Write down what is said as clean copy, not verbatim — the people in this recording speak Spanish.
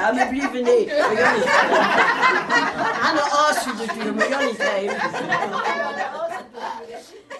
Ja, maar blijven niet. Aan de as voor de duur, maar Jan niet heen.